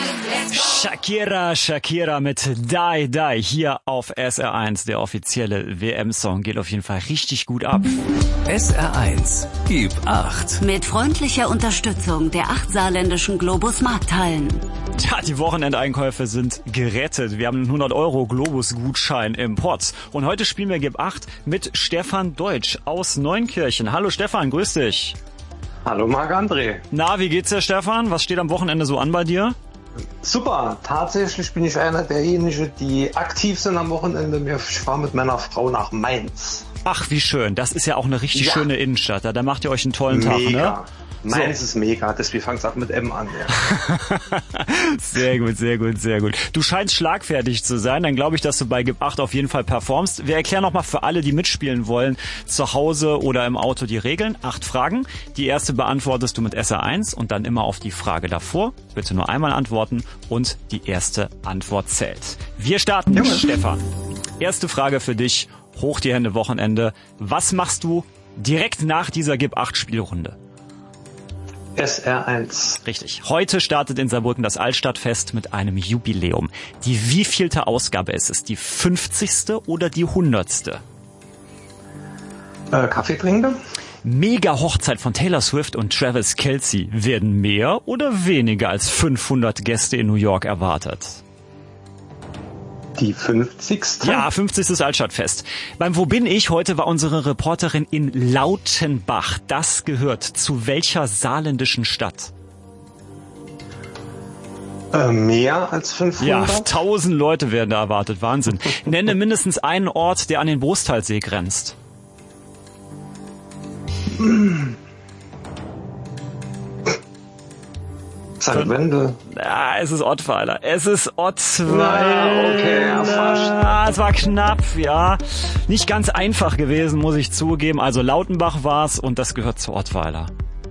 Shakira mit Die Die hier auf SR1. Der offizielle WM-Song geht auf jeden Fall richtig gut ab. SR1, gib 8. Mit freundlicher Unterstützung der 8 saarländischen Globus Markthallen. Tja, die Wochenendeinkäufe sind gerettet. Wir haben einen 100€ Globus-Gutschein im Pott. Und heute spielen wir Gib 8 mit Stefan Deutsch aus Neunkirchen. Hallo Stefan, grüß dich. Hallo Marc-André. Na, wie geht's dir, Stefan? Was steht am Wochenende so an bei dir? Super, tatsächlich bin ich einer derjenigen, die aktiv sind am Wochenende. Ich fahre mit meiner Frau nach Mainz. Ach, wie schön. Das ist ja auch eine richtig schöne Innenstadt. Da macht ihr euch einen tollen Tag, ne? Mainz ist mega, deswegen fängt es auch mit M an. Ja. Sehr gut, sehr gut, sehr gut. Du scheinst schlagfertig zu sein, dann glaube ich, dass du bei Gib 8 auf jeden Fall performst. Wir erklären nochmal für alle, die mitspielen wollen, zu Hause oder im Auto die Regeln. 8 Fragen. Die erste beantwortest du mit SR1 und dann immer auf die Frage davor. Bitte nur einmal antworten und die erste Antwort zählt. Wir starten mit Stefan. Erste Frage für dich. Hoch die Hände, Wochenende. Was machst du direkt nach dieser Gib 8 Spielrunde? SR1. Richtig. Heute startet in Saarbrücken das Altstadtfest mit einem Jubiläum. Die wievielte Ausgabe ist es? Die 50. oder die 100.? Kaffee trinken? Mega-Hochzeit von Taylor Swift und Travis Kelce. Werden mehr oder weniger als 500 Gäste in New York erwartet? Die 50. Ja, 50. Altstadtfest. Beim Wo bin ich? Heute war unsere Reporterin in Lautenbach. Das gehört zu welcher saarländischen Stadt? Mehr als 500? Ja, 1000 Leute werden da erwartet. Wahnsinn. Nenne mindestens einen Ort, der an den Brusthalssee grenzt. St. Wendel. Ja, es ist Ottweiler. Es ist Ottweiler. Okay, ja, fast. Es war knapp, ja. Nicht ganz einfach gewesen, muss ich zugeben. Also Lautenbach war's und das gehört zu Ottweiler.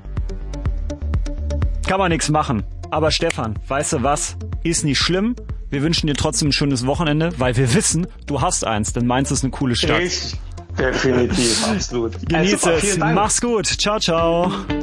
Kann man nichts machen. Aber Stefan, weißt du was? Ist nicht schlimm. Wir wünschen dir trotzdem ein schönes Wochenende, weil wir wissen, du hast eins, denn Mainz ist eine coole Stadt. Definitiv, absolut. Genieße super, es. vielen Dank. Mach's gut. Ciao, ciao.